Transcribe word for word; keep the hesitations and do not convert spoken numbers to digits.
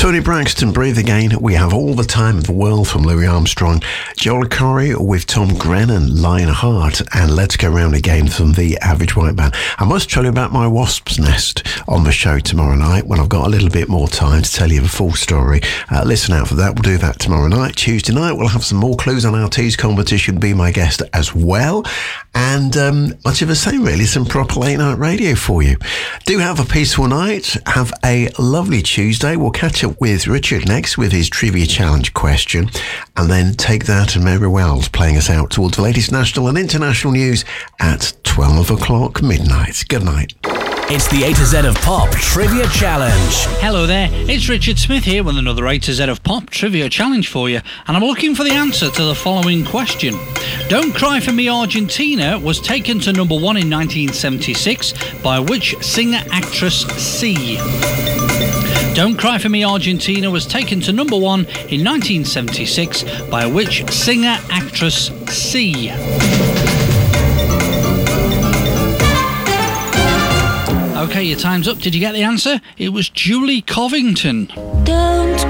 Tony Braxton, Breathe Again. We have All the Time of the World from Louis Armstrong. Joel Corey with Tom Grennan, Lionheart, and Let's Go Round Again from The Average White Band. I must tell you about my wasp's nest on the show tomorrow night when I've got a little bit more time to tell you the full story. Uh, listen out for that. We'll do that tomorrow night. Tuesday night, we'll have some more clues on our teas competition. Be my guest as well. And um, much of the same, really, some proper late night radio for you. Do have a peaceful night. Have a lovely Tuesday. We'll catch up with Richard next with his Trivia Challenge question, and then take that and Mary Wells playing us out towards the latest national and international news at twelve o'clock midnight. Good night. It's the A to Z of Pop Trivia Challenge. Hello there, it's Richard Smith here with another A to Z of Pop Trivia Challenge for you, and I'm looking for the answer to the following question. Don't Cry For Me Argentina was taken to number one in nineteen seventy-six by which singer-actress C? Don't Cry For Me Argentina was taken to number one in nineteen seventy-six by which singer-actress C? Okay, your time's up. Did you get the answer? It was Julie Covington. Don't